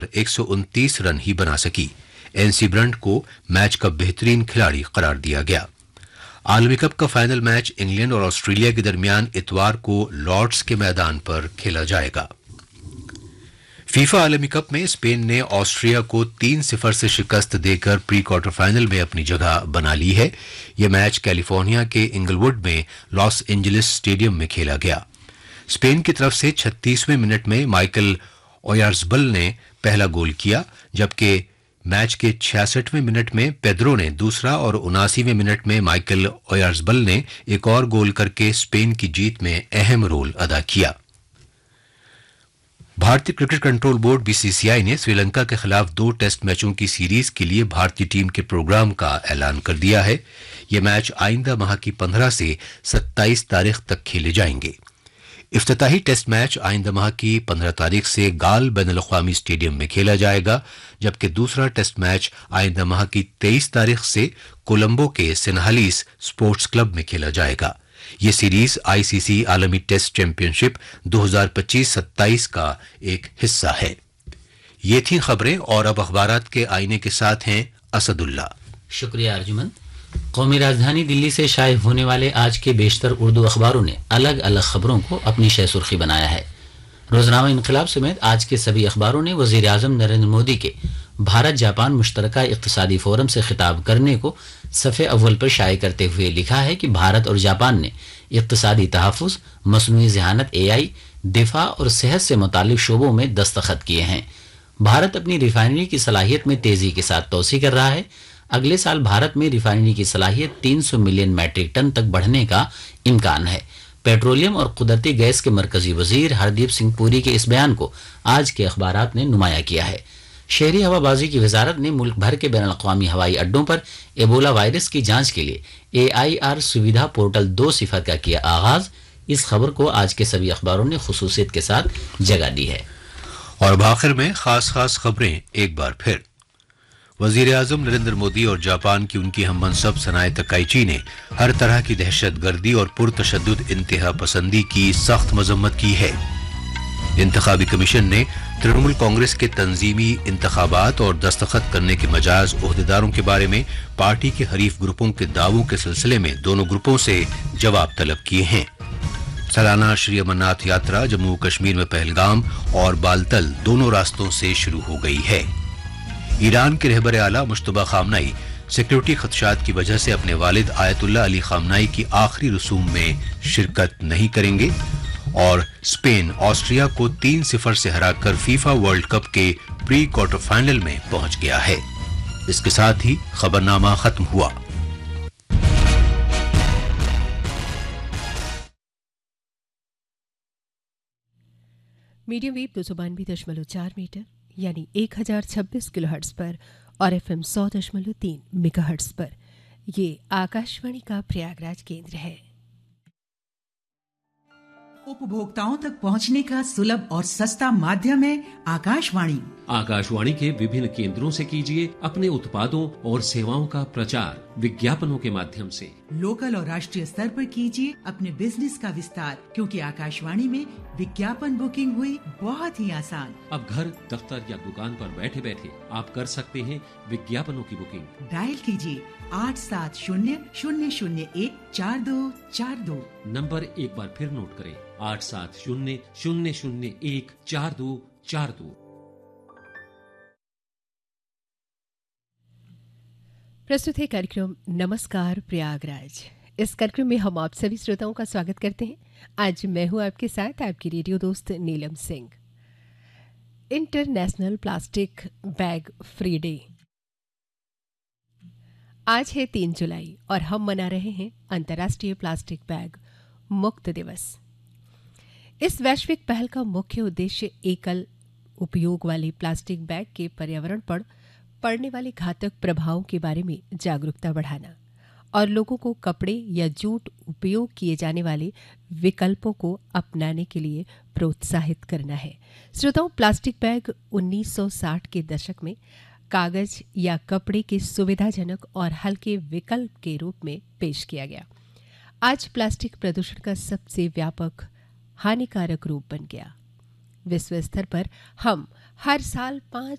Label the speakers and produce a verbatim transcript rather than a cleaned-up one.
Speaker 1: एक सौ उनतीस रन ही बना सकी। एनसी ब्रंट को मैच का बेहतरीन खिलाड़ी करार दिया गया। आलमी कप का फाइनल मैच इंग्लैंड और ऑस्ट्रेलिया के दरमियान इतवार को लॉर्ड्स के मैदान पर खेला जाएगा। फीफा आलमी कप में स्पेन ने ऑस्ट्रिया को तीन सिफर से शिकस्त देकर प्री क्वार्टर फाइनल में अपनी जगह बना ली है। यह मैच कैलिफोर्निया के इंगलवुड में लॉस एंजलिस स्टेडियम में खेला गया। स्पेन की तरफ से छत्तीसवें मिनट में माइकल ओयार्ज़बल ने पहला गोल किया, जबकि मैच के छियासठवें मिनट में पेद्रो ने दूसरा और उनासीवें मिनट में माइकल ओयार्ज़बल ने एक और गोल करके स्पेन की जीत में अहम रोल अदा किया। भारतीय क्रिकेट कंट्रोल बोर्ड बीसीसीआई ने श्रीलंका के खिलाफ दो टेस्ट मैचों की सीरीज के लिए भारतीय टीम के प्रोग्राम का ऐलान कर दिया है। ये मैच आइंदा माह की पंद्रह से सत्ताईस तारीख तक खेले जाएंगे। इफ्तिताही टेस्ट मैच आइंदा माह की पंद्रह तारीख से गाल बैनुल-अक़वामी स्टेडियम में खेला जाएगा, जबकि दूसरा टेस्ट मैच आइंदा माह की तेईस तारीख से कोलंबो के सिनहालीस स्पोर्ट्स क्लब में खेला जाएगा। ये सीरीज आईसीसी आलमी टेस्ट चैंपियनशिप दो हज़ार पच्चीस सत्ताईस का एक हिस्सा है। ये थी खबरें और अब अखबारात के आईने के साथ हैं असदुल्ला।
Speaker 2: शुक्रिया अर्जुमंद। कौमी राजधानी दिल्ली से शाये होने वाले आज के बेशतर उर्दू अखबारों ने अलग अलग खबरों को अपनी शह सुर्खी बनाया है। रोजनामा इनकलाब समेत आज के सभी अखबारों ने वजीर आजम नरेंद्र मोदी के भारत जापान मुश्तरका इक़्तिसादी फोरम से खिताब करने को सफ़े अव्वल पर शाये करते हुए लिखा है कि भारत और जापान ने इक़्तिसादी तहफ़्फ़ुज़, मसनूई ज़हानत एआई, दिफा और सेहत से मुताल्लिक़ शोबों में दस्तखत किए हैं। भारत अपनी रिफाइनरी की सलाहियत में तेज़ी के साथ तोसी कर रहा है। अगले साल भारत में रिफाइनरी की सलाहियत तीन सौ मिलियन मैट्रिक टन तक बढ़ने का इम्कान है। पेट्रोलियम और कुदरती गैस के मरकजी वजीर हरदीप सिंह पुरी के इस बयान को आज के अखबारात ने नुमाया किया है। शहरी हवाबाजी की वजारत ने मुल्क भर के बैनुल अक़वामी हवाई अड्डों पर एबोला वायरस की जांच के लिए ए आई आर सुविधा पोर्टल दो सिफर का किया आगाज। इस खबर को आज के सभी अखबारों ने खुसूसियत के साथ जगह दी है।
Speaker 1: और आखिर में खास खास खबरें एक बार फिर। वजीर आजम नरेंद्र मोदी और जापान की उनकी हम मनसब सनाए तकाइची ने हर तरह की दहशतगर्दी और पुरतशद्दुद इंतहा पसंदी की सख्त मजम्मत की है। इंतखाबी कमीशन ने तृणमूल कांग्रेस के तंजीमी इंतखाबात और दस्तखत करने के मजाज ओहदेदारों के बारे में पार्टी के हरीफ ग्रुपों के दावों के सिलसिले में दोनों ग्रुपों से जवाब तलब किए हैं। सालाना श्री अमरनाथ यात्रा जम्मू कश्मीर में पहलगाम और बालतल दोनों रास्तों से शुरू हो गई है। ईरान के रहबर आला मुश्तबा खामनाई सिक्योरिटी खदशात की वजह से अपने वालिद आयतुल्लाह अली खामनाई की आखिरी रसूम में शिरकत नहीं करेंगे। और स्पेन ऑस्ट्रिया को तीन सिफर से हराकर फीफा वर्ल्ड कप के प्री क्वार्टर फाइनल में पहुंच गया है। इसके साथ ही खबरनामा खत्म हुआ।
Speaker 3: मीडियम वेव दो सौ बानवे दशमलव चार मीटर यानी एक हजार छब्बीस किलो हर्ट्ज पर और एफ एम सौ दशमलव तीन मेगा हर्ट्ज पर ये आकाशवाणी का प्रयागराज केंद्र है।
Speaker 4: उपभोक्ताओं तक पहुंचने का सुलभ और सस्ता माध्यम है आकाशवाणी।
Speaker 5: आकाशवाणी के विभिन्न केंद्रों से कीजिए अपने उत्पादों और सेवाओं का प्रचार विज्ञापनों के माध्यम से।
Speaker 4: लोकल और राष्ट्रीय स्तर पर कीजिए अपने बिजनेस का विस्तार, क्योंकि आकाशवाणी में विज्ञापन बुकिंग हुई बहुत ही आसान।
Speaker 5: अब घर, दफ्तर या दुकान पर बैठे बैठे आप कर सकते हैं विज्ञापनों की बुकिंग।
Speaker 4: डायल कीजिए आठ सात शून्य शून्य शून्य एक चार दो चार दो।
Speaker 5: नंबर एक बार फिर नोट करें, आठ सात शून्य शून्य शून्य एक चार दो चार दो।
Speaker 3: प्रस्तुत है कार्यक्रम नमस्कार प्रयागराज। इस कार्यक्रम में हम आप सभी श्रोताओं का स्वागत करते हैं। आज मैं हूं आपके साथ आपकी रेडियो दोस्त नीलम Singh. International plastic bag free day आज है तीन जुलाई और हम मना रहे हैं अंतर्राष्ट्रीय प्लास्टिक बैग मुक्त दिवस। इस वैश्विक पहल का मुख्य उद्देश्य एकल उपयोग वाले प्लास्टिक बैग के पर्यावरण पर पड़ने वाले घातक प्रभावों के बारे में जागरूकता बढ़ाना और लोगों को कपड़े या जूट उपयोग किए जाने वाले विकल्पों को अपनाने के लिए प्रोत्साहित करना है। श्रोताओं, प्लास्टिक बैग उन्नीस सौ साठ के दशक में कागज या कपड़े के सुविधाजनक और हल्के विकल्प के रूप में पेश किया गया। आज प्लास्टिक प्रदूषण का सबसे व्यापक हानिकारक रूप बन गया। विश्व स्तर पर हम हर साल पाँच